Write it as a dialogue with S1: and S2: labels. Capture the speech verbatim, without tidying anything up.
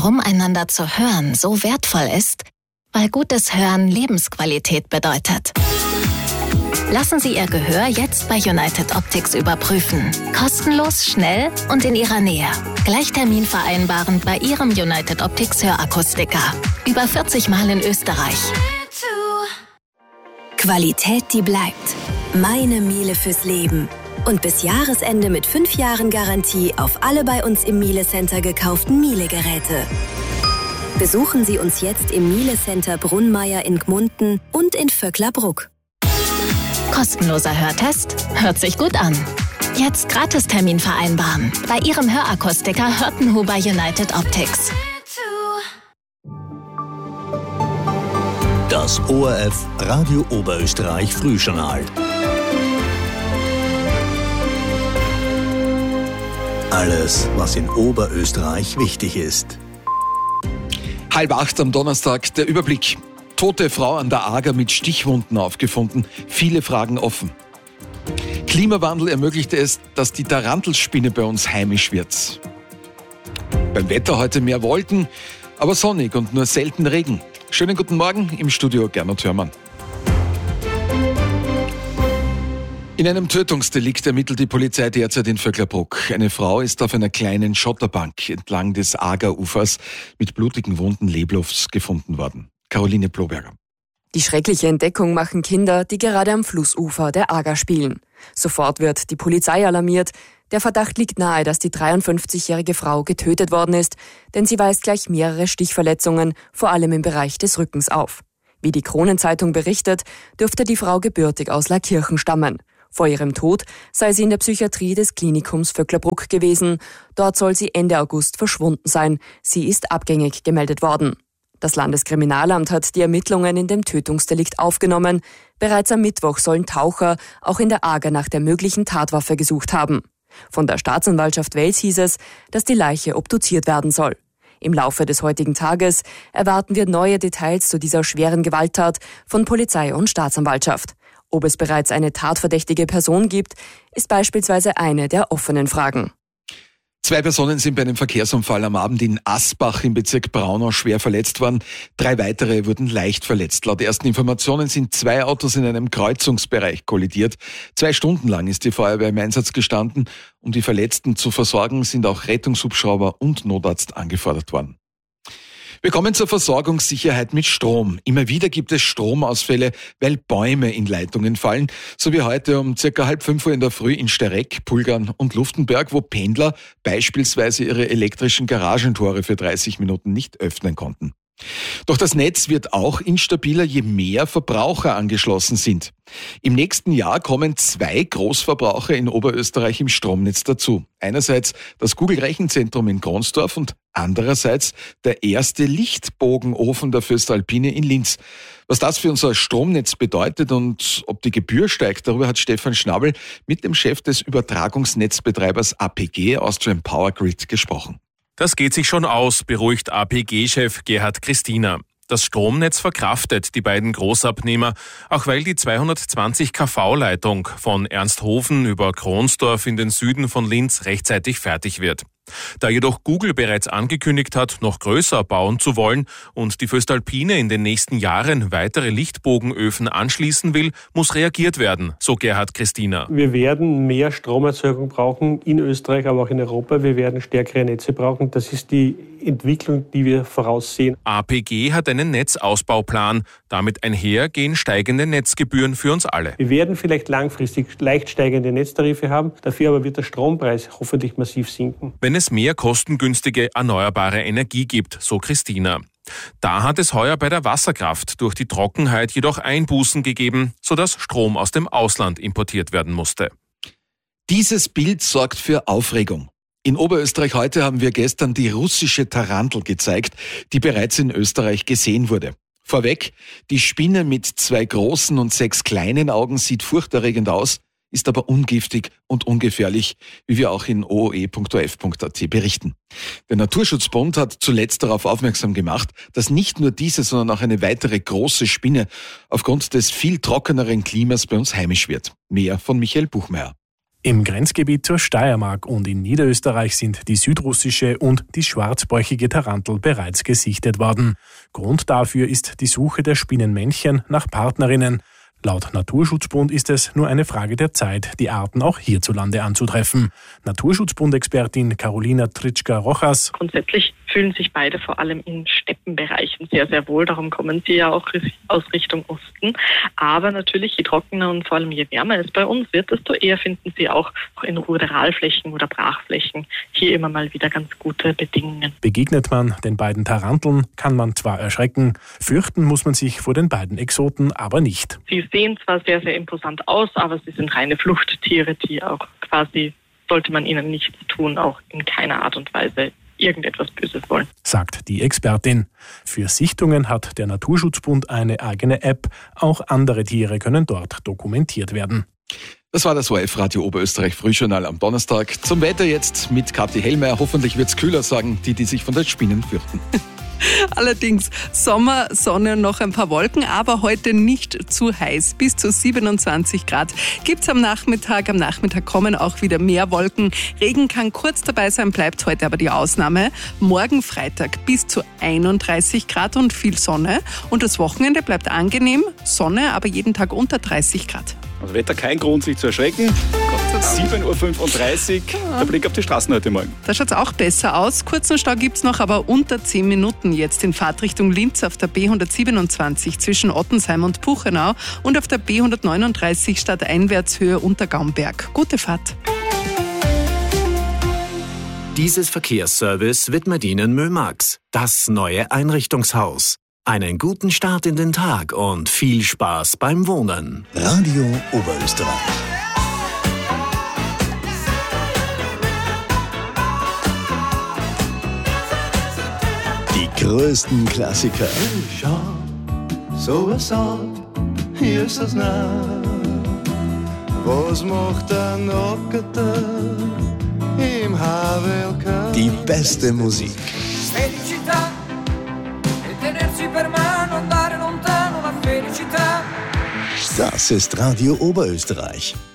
S1: Warum einander zu hören so wertvoll ist? Weil gutes Hören Lebensqualität bedeutet. Lassen Sie Ihr Gehör jetzt bei United Optics überprüfen. Kostenlos, schnell und in Ihrer Nähe. Gleich Termin vereinbaren bei Ihrem United Optics Hörakustiker. Über vierzig Mal in Österreich.
S2: Qualität, die bleibt. Meine Miele fürs Leben. Und bis Jahresende mit fünf Jahren Garantie auf alle bei uns im Miele Center gekauften Miele-Geräte. Besuchen Sie uns jetzt im Miele Center Brunnmeier in Gmunden und in Vöcklerbruck.
S1: Kostenloser Hörtest? Hört sich gut an. Jetzt Gratistermin vereinbaren. Bei Ihrem Hörakustiker Hörtenhuber United Optics.
S3: Das O R F Radio Oberösterreich Frühjournal. Alles, was in Oberösterreich wichtig ist.
S4: Halb acht am Donnerstag, der Überblick. Tote Frau an der Ager mit Stichwunden aufgefunden. Viele Fragen offen. Klimawandel ermöglichte es, dass die Tarantelspinne bei uns heimisch wird. Beim Wetter heute mehr Wolken, aber sonnig und nur selten Regen. Schönen guten Morgen, im Studio Gernot Hörmann. In einem Tötungsdelikt ermittelt die Polizei derzeit in Vöcklerbruck. Eine Frau ist auf einer kleinen Schotterbank entlang des Agerufers mit blutigen Wunden leblos gefunden worden. Caroline Ploberger.
S5: Die schreckliche Entdeckung machen Kinder, die gerade am Flussufer der Ager spielen. Sofort wird die Polizei alarmiert. Der Verdacht liegt nahe, dass die dreiundfünfzigjährige Frau getötet worden ist, denn sie weist gleich mehrere Stichverletzungen, vor allem im Bereich des Rückens auf. Wie die Kronenzeitung berichtet, dürfte die Frau gebürtig aus Laakirchen stammen. Vor ihrem Tod sei sie in der Psychiatrie des Klinikums Vöcklerbruck gewesen. Dort soll sie Ende August verschwunden sein. Sie ist abgängig gemeldet worden. Das Landeskriminalamt hat die Ermittlungen in dem Tötungsdelikt aufgenommen. Bereits am Mittwoch sollen Taucher auch in der Ager nach der möglichen Tatwaffe gesucht haben. Von der Staatsanwaltschaft Wels hieß es, dass die Leiche obduziert werden soll. Im Laufe des heutigen Tages erwarten wir neue Details zu dieser schweren Gewalttat von Polizei und Staatsanwaltschaft. Ob es bereits eine tatverdächtige Person gibt, ist beispielsweise eine der offenen Fragen.
S4: Zwei Personen sind bei einem Verkehrsunfall am Abend in Asbach im Bezirk Braunau schwer verletzt worden. Drei weitere wurden leicht verletzt. Laut ersten Informationen sind zwei Autos in einem Kreuzungsbereich kollidiert. Zwei Stunden lang ist die Feuerwehr im Einsatz gestanden. Um die Verletzten zu versorgen, sind auch Rettungshubschrauber und Notarzt angefordert worden. Wir kommen zur Versorgungssicherheit mit Strom. Immer wieder gibt es Stromausfälle, weil Bäume in Leitungen fallen, so wie heute um circa halb fünf Uhr in der Früh in Stereck, Pulgern und Luftenberg, wo Pendler beispielsweise ihre elektrischen Garagentore für dreißig Minuten nicht öffnen konnten. Doch das Netz wird auch instabiler, je mehr Verbraucher angeschlossen sind. Im nächsten Jahr kommen zwei Großverbraucher in Oberösterreich im Stromnetz dazu. Einerseits das Google-Rechenzentrum in Kronsdorf und andererseits der erste Lichtbogenofen der Voestalpine in Linz. Was das für unser Stromnetz bedeutet und ob die Gebühr steigt, darüber hat Stefan Schnabel mit dem Chef des Übertragungsnetzbetreibers A P G, Austrian Power Grid, gesprochen.
S6: Das geht sich schon aus, beruhigt A P G-Chef Gerhard Christina. Das Stromnetz verkraftet die beiden Großabnehmer, auch weil die zweihundertzwanzig Kilovolt-Leitung von Ernsthofen über Kronsdorf in den Süden von Linz rechtzeitig fertig wird. Da jedoch Google bereits angekündigt hat, noch größer bauen zu wollen und die Voestalpine in den nächsten Jahren weitere Lichtbogenöfen anschließen will, muss reagiert werden, so Gerhard Christina.
S7: Wir werden mehr Stromerzeugung brauchen in Österreich, aber auch in Europa. Wir werden stärkere Netze brauchen. Das ist die Entwicklung, die wir voraussehen.
S6: A P G hat einen Netzausbauplan. Damit einher gehen steigende Netzgebühren für uns alle.
S7: Wir werden vielleicht langfristig leicht steigende Netztarife haben. Dafür aber wird der Strompreis hoffentlich massiv sinken.
S6: Wenn es mehr kostengünstige erneuerbare Energie gibt, so Christina. Da hat es heuer bei der Wasserkraft durch die Trockenheit jedoch Einbußen gegeben, sodass Strom aus dem Ausland importiert werden musste.
S4: Dieses Bild sorgt für Aufregung. In Oberösterreich heute haben wir gestern die russische Tarantel gezeigt, die bereits in Österreich gesehen wurde. Vorweg, die Spinne mit zwei großen und sechs kleinen Augen sieht furchterregend aus, ist aber ungiftig und ungefährlich, wie wir auch in o o e punkt o f punkt a t berichten. Der Naturschutzbund hat zuletzt darauf aufmerksam gemacht, dass nicht nur diese, sondern auch eine weitere große Spinne aufgrund des viel trockeneren Klimas bei uns heimisch wird. Mehr von Michael Buchmeier.
S8: Im Grenzgebiet zur Steiermark und in Niederösterreich sind die südrussische und die schwarzbäuchige Tarantel bereits gesichtet worden. Grund dafür ist die Suche der Spinnenmännchen nach Partnerinnen. Laut Naturschutzbund ist es nur eine Frage der Zeit, die Arten auch hierzulande anzutreffen. Naturschutzbund-Expertin Carolina Tritschka-Rochas.
S9: Grundsätzlich fühlen sich beide vor allem in Steppenbereichen sehr, sehr wohl. Darum kommen sie ja auch aus Richtung Osten. Aber natürlich, je trockener und vor allem je wärmer es bei uns wird, desto eher finden sie auch in Ruderalflächen oder Brachflächen hier immer mal wieder ganz gute Bedingungen.
S8: Begegnet man den beiden Taranteln, kann man zwar erschrecken, fürchten muss man sich vor den beiden Exoten aber nicht.
S9: Sie sehen zwar sehr, sehr imposant aus, aber sie sind reine Fluchttiere, die auch quasi, sollte man ihnen nichts tun, auch in keiner Art und Weise irgendetwas Böses wollen.
S8: Sagt die Expertin. Für Sichtungen hat der Naturschutzbund eine eigene App. Auch andere Tiere können dort dokumentiert werden.
S4: Das war das O R F-Radio Oberösterreich Frühjournal am Donnerstag. Zum Wetter jetzt mit Kathi Hellmeier. Hoffentlich wird es kühler, sagen die, die sich von den Spinnen fürchten.
S10: Allerdings Sommer, Sonne und noch ein paar Wolken, aber heute nicht zu heiß. Bis zu siebenundzwanzig Grad gibt's am Nachmittag. Am Nachmittag kommen auch wieder mehr Wolken. Regen kann kurz dabei sein, bleibt heute aber die Ausnahme. Morgen Freitag bis zu einunddreißig Grad und viel Sonne. Und das Wochenende bleibt angenehm, Sonne, aber jeden Tag unter dreißig Grad.
S11: Also Wetter kein Grund, sich zu erschrecken. sieben Uhr fünfunddreißig, der Blick auf die Straßen heute Morgen.
S10: Da schaut es auch besser aus. Kurzen Stau gibt es noch, aber unter zehn Minuten jetzt in Fahrtrichtung Linz auf der B hundertsiebenundzwanzig zwischen Ottensheim und Puchenau und auf der B hundertneununddreißig Stadteinwärtshöhe Untergaumberg. Gute Fahrt.
S12: Dieses Verkehrsservice widmet Ihnen Mömax, das neue Einrichtungshaus. Einen guten Start in den Tag und viel Spaß beim Wohnen.
S3: Radio Oberösterreich. Die größten Klassiker.
S13: Schau, so was an, hier ist das nah. Was macht der Nackerte im Havelka?
S3: Die beste Musik.
S13: Felicità, e tenersi per mano, andare lontano, la felicità.
S3: Das ist Radio Oberösterreich.